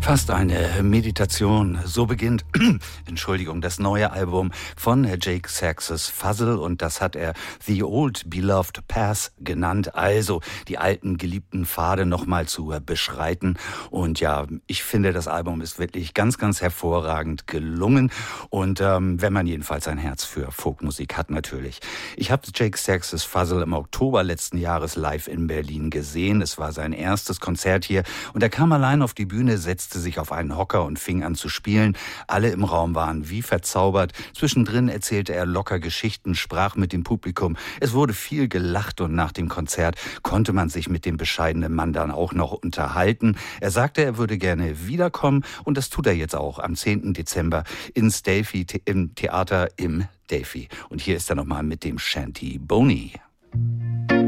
Fast eine Meditation. So beginnt, Entschuldigung, das neue Album von Jake Saxes Fuzzle, und das hat er The Old Beloved Path genannt. Also die alten geliebten Pfade nochmal zu beschreiten. Und ja, ich finde, das Album ist wirklich ganz, ganz hervorragend gelungen. Und wenn man jedenfalls ein Herz für Folkmusik hat, natürlich. Ich habe Jake Saxes Fuzzle im Oktober letzten Jahres live in Berlin gesehen. Es war sein erstes Konzert hier und er kam allein auf die Bühne, setzte sich auf einen Hocker und fing an zu spielen. Alle im Raum waren wie verzaubert. Zwischendrin erzählte er locker Geschichten, sprach mit dem Publikum. Es wurde viel gelacht und nach dem Konzert konnte man sich mit dem bescheidenen Mann dann auch noch unterhalten. Er sagte, er würde gerne wiederkommen und das tut er jetzt auch am 10. Dezember ins Delphi, im Theater im Delphi. Und hier ist er nochmal mit dem Shanty Boney.